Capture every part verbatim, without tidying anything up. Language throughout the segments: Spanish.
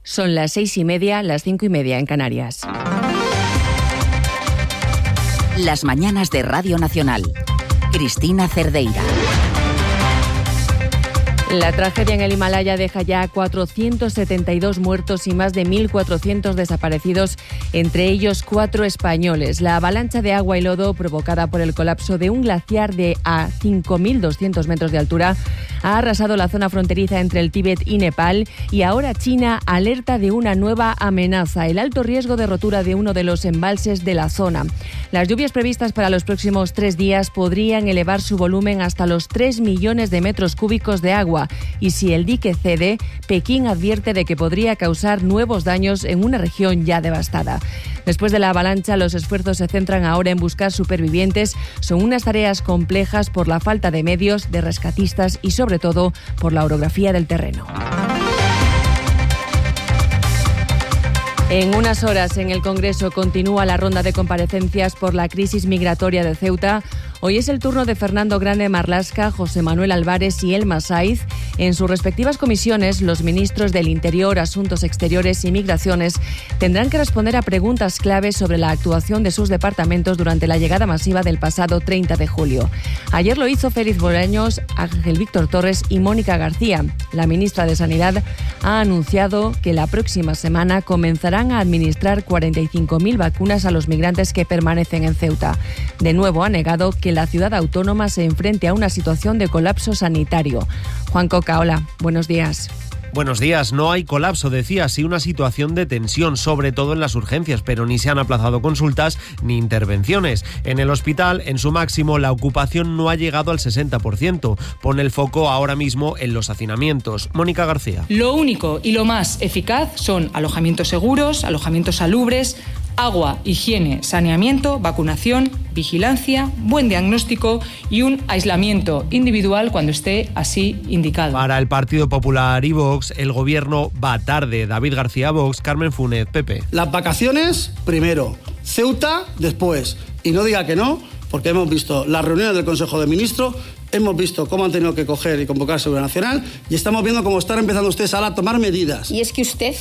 Son las seis y media, las cinco y media en Canarias. Las mañanas de Radio Nacional. Cristina Cerdeira. La tragedia en el Himalaya deja ya cuatrocientos setenta y dos muertos y más de mil cuatrocientos desaparecidos, entre ellos cuatro españoles. La avalancha de agua y lodo provocada por el colapso de un glaciar de a cinco mil doscientos metros de altura ha arrasado la zona fronteriza entre el Tíbet y Nepal, y ahora China alerta de una nueva amenaza: el alto riesgo de rotura de uno de los embalses de la zona. Las lluvias previstas para los próximos tres días podrían elevar su volumen hasta los tres millones de metros cúbicos de agua. Y si el dique cede, Pekín advierte de que podría causar nuevos daños en una región ya devastada. Después de la avalancha, los esfuerzos se centran ahora en buscar supervivientes. Son unas tareas complejas por la falta de medios, de rescatistas y sobre todo por la orografía del terreno. En unas horas en el Congreso continúa la ronda de comparecencias por la crisis migratoria de Ceuta. Hoy es el turno de Fernando Grande Marlaska, José Manuel Álvarez y Elma Saiz. En sus respectivas comisiones, los ministros del Interior, Asuntos Exteriores y Migraciones tendrán que responder a preguntas claves sobre la actuación de sus departamentos durante la llegada masiva del pasado treinta de julio. Ayer lo hizo Félix Bolaños, Ángel Víctor Torres y Mónica García. La ministra de Sanidad ha anunciado que la próxima semana comenzarán a administrar cuarenta y cinco mil vacunas a los migrantes que permanecen en Ceuta. De nuevo ha negado que la ciudad autónoma se enfrente a una situación de colapso sanitario. Juan Coca, hola, buenos días. Buenos días. No hay colapso, decía, sí una situación de tensión, sobre todo en las urgencias, pero ni se han aplazado consultas ni intervenciones. En el hospital, en su máximo, la ocupación no ha llegado al sesenta por ciento. Pone el foco ahora mismo en los hacinamientos. Mónica García. Lo único y lo más eficaz son alojamientos seguros, alojamientos salubres, agua, higiene, saneamiento, vacunación, vigilancia, buen diagnóstico y un aislamiento individual cuando esté así indicado. Para el Partido Popular y Vox, el gobierno va tarde. David García, Vox, Carmen Funet, P P. Las vacaciones primero, Ceuta después. Y no diga que no, porque hemos visto las reuniones del Consejo de Ministros, hemos visto cómo han tenido que coger y convocar Seguridad Nacional y estamos viendo cómo están empezando ustedes ahora a tomar medidas. Y es que usted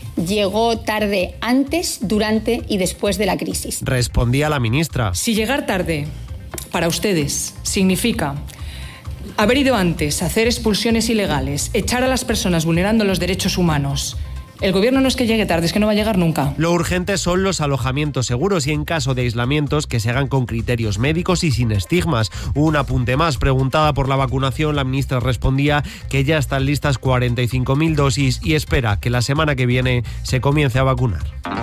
llegó tarde antes, durante y después de la crisis. Respondía la ministra. Si llegar tarde para ustedes significa haber ido antes, hacer expulsiones ilegales, echar a las personas vulnerando los derechos humanos, el gobierno no es que llegue tarde, es que no va a llegar nunca. Lo urgente son los alojamientos seguros y, en caso de aislamientos, que se hagan con criterios médicos y sin estigmas. Un apunte más. Preguntada por la vacunación, la ministra respondía que ya están listas cuarenta y cinco mil dosis y espera que la semana que viene se comience a vacunar.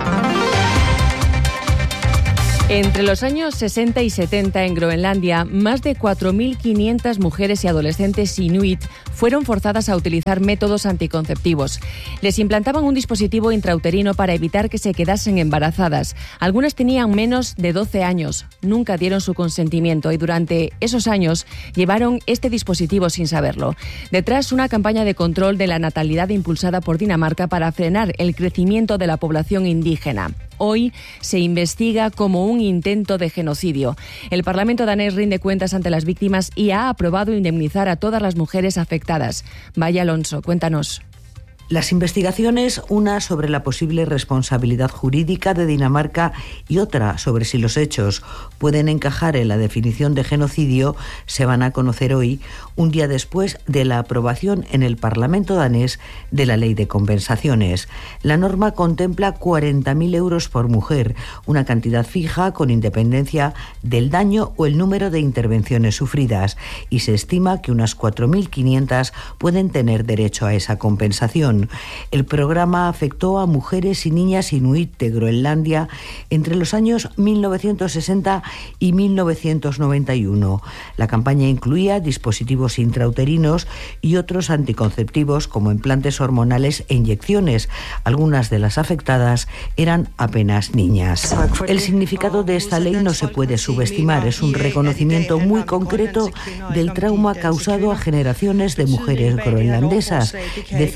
Entre los años sesenta y setenta en Groenlandia, más de cuatro mil quinientas mujeres y adolescentes inuit fueron forzadas a utilizar métodos anticonceptivos. Les implantaban un dispositivo intrauterino para evitar que se quedasen embarazadas. Algunas tenían menos de doce años, nunca dieron su consentimiento y durante esos años llevaron este dispositivo sin saberlo. Detrás, una campaña de control de la natalidad impulsada por Dinamarca para frenar el crecimiento de la población indígena. Hoy se investiga como un intento de genocidio. El Parlamento danés rinde cuentas ante las víctimas y ha aprobado indemnizar a todas las mujeres afectadas. Vaya Alonso, cuéntanos. Las investigaciones, una sobre la posible responsabilidad jurídica de Dinamarca y otra sobre si los hechos pueden encajar en la definición de genocidio, se van a conocer hoy, un día después de la aprobación en el Parlamento danés de la Ley de Compensaciones. La norma contempla cuarenta mil euros por mujer, una cantidad fija con independencia del daño o el número de intervenciones sufridas, y se estima que unas cuatro mil quinientas pueden tener derecho a esa compensación. El programa afectó a mujeres y niñas inuit de Groenlandia entre los años mil novecientos sesenta y mil novecientos noventa y uno. La campaña incluía dispositivos intrauterinos y otros anticonceptivos como implantes hormonales e inyecciones. Algunas de las afectadas eran apenas niñas. El significado de esta ley no se puede subestimar. Es un reconocimiento muy concreto del trauma causado a generaciones de mujeres groenlandesas, decía la diputada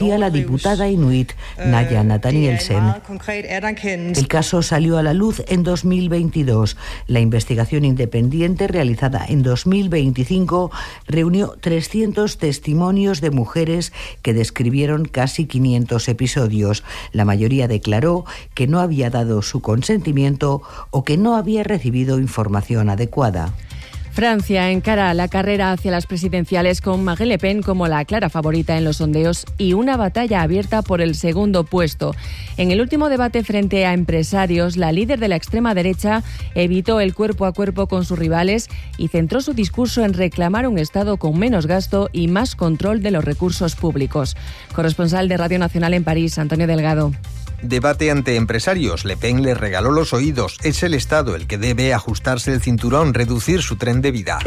diputada inuit Naya Nathanielsen. El caso salió a la luz en dos mil veintidós. La investigación independiente realizada en dos mil veinticinco reunió trescientos testimonios de mujeres que describieron casi quinientos episodios. La mayoría declaró que no había dado su consentimiento o que no había recibido información adecuada. Francia encara la carrera hacia las presidenciales con Marine Le Pen como la clara favorita en los sondeos y una batalla abierta por el segundo puesto. En el último debate frente a empresarios, la líder de la extrema derecha evitó el cuerpo a cuerpo con sus rivales y centró su discurso en reclamar un Estado con menos gasto y más control de los recursos públicos. Corresponsal de Radio Nacional en París, Antonio Delgado. Debate ante empresarios. Le Pen le regaló los oídos. Es el Estado el que debe ajustarse el cinturón, reducir su tren de vida.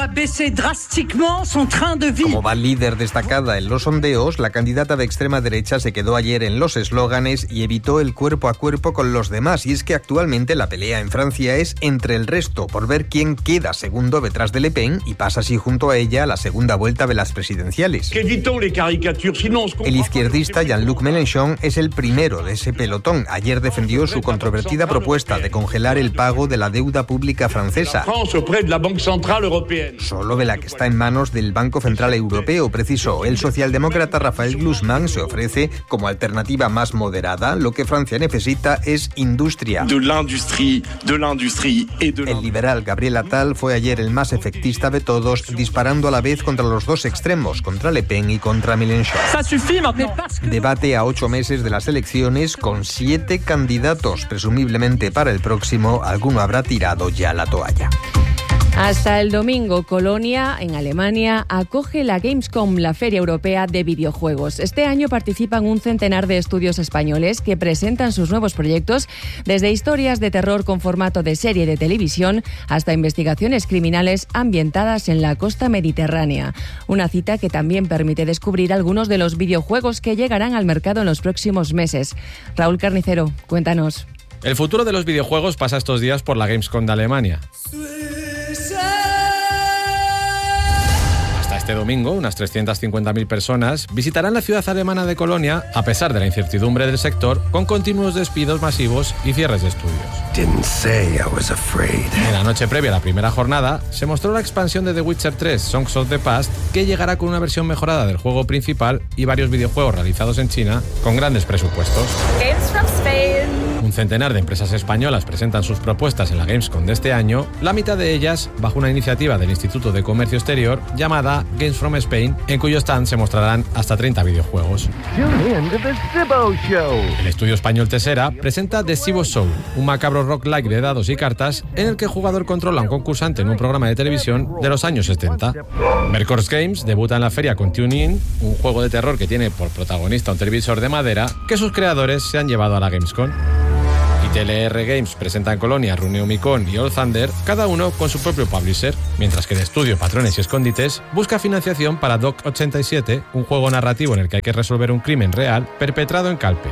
Como va líder destacada en los sondeos, la candidata de extrema derecha se quedó ayer en los eslóganes y evitó el cuerpo a cuerpo con los demás. Y es que actualmente la pelea en Francia es entre el resto, por ver quién queda segundo detrás de Le Pen y pasa así junto a ella a la segunda vuelta de las presidenciales. El izquierdista Jean-Luc Mélenchon es el primero de ese pelotón. Ayer defendió su controvertida propuesta de congelar el pago de la deuda pública francesa, solo de la que está en manos del Banco Central Europeo, precisó. El socialdemócrata Raphaël Glucksmann se ofrece como alternativa más moderada. Lo que Francia necesita es industria. El liberal Gabriel Attal fue ayer el más efectista de todos, disparando a la vez contra los dos extremos, contra Le Pen y contra Mélenchon. Debate a ocho meses de las elecciones con siete candidatos. Presumiblemente para el próximo alguno habrá tirado ya la toalla. Hasta el domingo, Colonia, en Alemania, acoge la Gamescom, la Feria Europea de Videojuegos. Este año participan un centenar de estudios españoles que presentan sus nuevos proyectos, desde historias de terror con formato de serie de televisión hasta investigaciones criminales ambientadas en la costa mediterránea. Una cita que también permite descubrir algunos de los videojuegos que llegarán al mercado en los próximos meses. Raúl Carnicero, cuéntanos. El futuro de los videojuegos pasa estos días por la Gamescom de Alemania. Este domingo, unas trescientas cincuenta mil personas visitarán la ciudad alemana de Colonia, a pesar de la incertidumbre del sector, con continuos despidos masivos y cierres de estudios. En la noche previa a la primera jornada, se mostró la expansión de The Witcher tres, Songs of the Past, que llegará con una versión mejorada del juego principal y varios videojuegos realizados en China con grandes presupuestos. Games from Spain. Un centenar de empresas españolas presentan sus propuestas en la Gamescom de este año, la mitad de ellas bajo una iniciativa del Instituto de Comercio Exterior llamada Games from Spain, en cuyo stand se mostrarán hasta treinta videojuegos. El estudio español Tesera presenta The Cibo Show, un macabro rock-like de dados y cartas en el que el jugador controla a un concursante en un programa de televisión de los años setenta. Mercors Games debuta en la feria con Tune In, un juego de terror que tiene por protagonista un televisor de madera que sus creadores se han llevado a la Gamescom. T L R Games presenta en Colonia Runeumicon y All Thunder, cada uno con su propio publisher, mientras que el estudio Patrones y Escondites busca financiación para Doc ochenta y siete, un juego narrativo en el que hay que resolver un crimen real perpetrado en Calpe.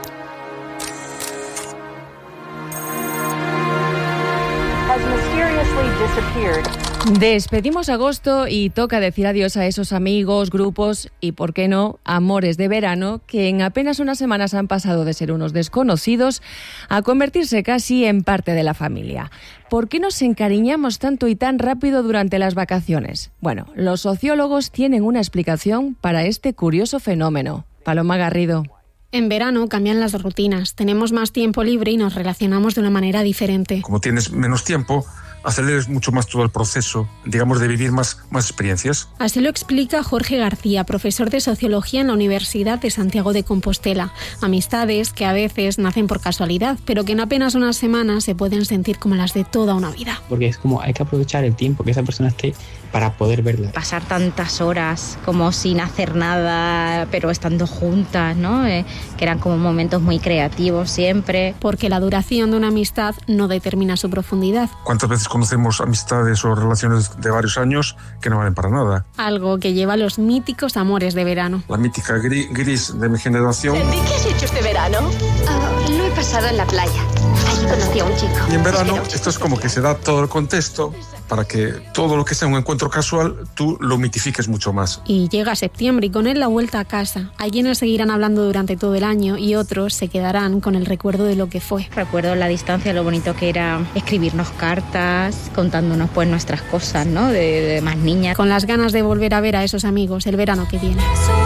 Despedimos agosto y toca decir adiós a esos amigos, grupos y, por qué no, amores de verano que en apenas unas semanas han pasado de ser unos desconocidos a convertirse casi en parte de la familia. ¿Por qué nos encariñamos tanto y tan rápido durante las vacaciones? Bueno, los sociólogos tienen una explicación para este curioso fenómeno. Paloma Garrido. En verano cambian las rutinas, tenemos más tiempo libre y nos relacionamos de una manera diferente. Como tienes menos tiempo, aceleres mucho más todo el proceso, digamos, de vivir más, más experiencias. Así lo explica Jorge García, profesor de Sociología en la Universidad de Santiago de Compostela. Amistades que a veces nacen por casualidad, pero que en apenas unas semanas se pueden sentir como las de toda una vida. Porque es como, hay que aprovechar el tiempo que esa persona esté para poder verla. Pasar tantas horas como sin hacer nada, pero estando juntas, ¿no? Eh, que eran como momentos muy creativos siempre. Porque la duración de una amistad no determina su profundidad. ¿Cuántas veces conocemos amistades o relaciones de varios años que no valen para nada? Algo que lleva a los míticos amores de verano. La mítica gris, gris de mi generación. Sandy, ¿qué has hecho este verano? Uh, lo he pasado en la playa. Allí conocí a un chico. Y en verano esto es como que se da todo el contexto para que todo lo que sea un encuentro casual tú lo mitifiques mucho más. Y llega septiembre y con él la vuelta a casa. Hay quienes seguirán hablando durante todo el año y otros se quedarán con el recuerdo de lo que fue. Recuerdo la distancia, lo bonito que era escribirnos cartas, contándonos pues nuestras cosas, ¿no? De, de más niñas. Con las ganas de volver a ver a esos amigos el verano que viene.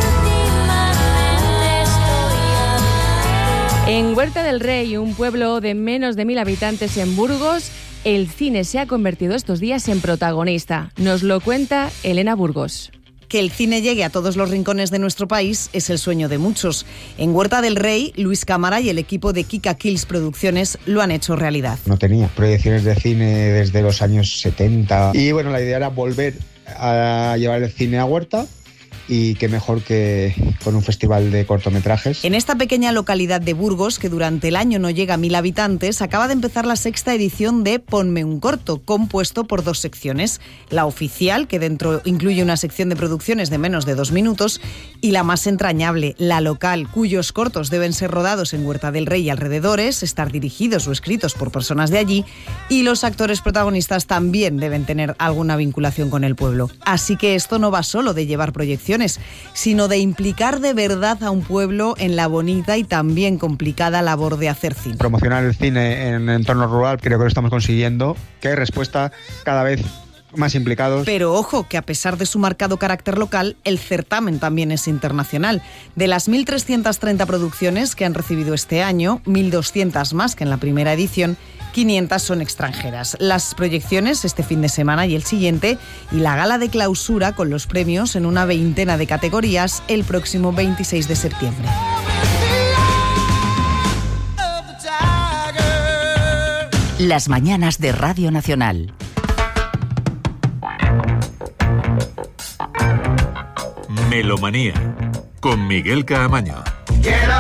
En Huerta del Rey, un pueblo de menos de mil habitantes en Burgos, el cine se ha convertido estos días en protagonista. Nos lo cuenta Elena Burgos. Que el cine llegue a todos los rincones de nuestro país es el sueño de muchos. En Huerta del Rey, Luis Cámara y el equipo de Kika Kills Producciones lo han hecho realidad. No tenía proyecciones de cine desde los años setenta y bueno, la idea era volver a llevar el cine a Huerta. Y qué mejor que con un festival de cortometrajes. En esta pequeña localidad de Burgos, que durante el año no llega a mil habitantes, acaba de empezar la sexta edición de Ponme un corto, compuesto por dos secciones. La oficial, que dentro incluye una sección de producciones de menos de dos minutos, y la más entrañable, la local, cuyos cortos deben ser rodados en Huerta del Rey y alrededores, estar dirigidos o escritos por personas de allí, y los actores protagonistas también deben tener alguna vinculación con el pueblo. Así que esto no va solo de llevar proyecciones, sino de implicar de verdad a un pueblo en la bonita y también complicada labor de hacer cine. Promocionar el cine en entorno rural, creo que lo estamos consiguiendo, que hay respuesta cada vez más implicados. Pero ojo, que a pesar de su marcado carácter local, el certamen también es internacional. De las mil trescientas treinta producciones que han recibido este año, mil doscientas más que en la primera edición, quinientas son extranjeras. Las proyecciones este fin de semana y el siguiente, y la gala de clausura con los premios en una veintena de categorías el próximo veintiséis de septiembre. Las mañanas de Radio Nacional. Melomanía, con Miguel Caamaño. Get up.